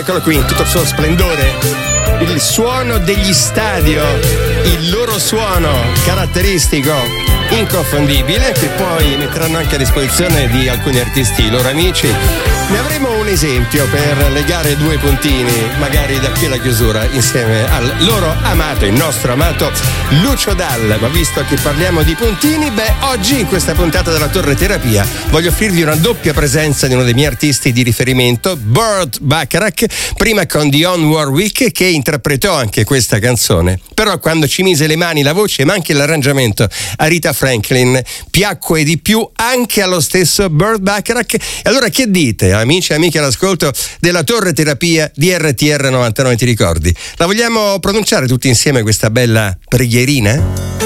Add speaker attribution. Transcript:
Speaker 1: eccolo qui in tutto il suo splendore. Il suono degli stadio, il loro suono caratteristico, inconfondibile, che poi metteranno anche a disposizione di alcuni artisti loro amici. Ne avremo un esempio per legare due puntini, magari da qui alla chiusura, insieme al loro amato, il nostro amato Lucio Dalla. Ma visto che parliamo di puntini, oggi in questa puntata della Torre Terapia voglio offrirvi una doppia presenza di uno dei miei artisti di riferimento, Burt Bacharach, prima con Dionne Warwick, che interpretò anche questa canzone. Però quando ci mise le mani, la voce ma anche l'arrangiamento a Rita Franklin, piacque di più anche allo stesso Burt Bacharach. E allora che dite, amici e amiche all'ascolto della Torre Terapia di RTR 99, ti ricordi? La vogliamo pronunciare tutti insieme questa bella preghierina?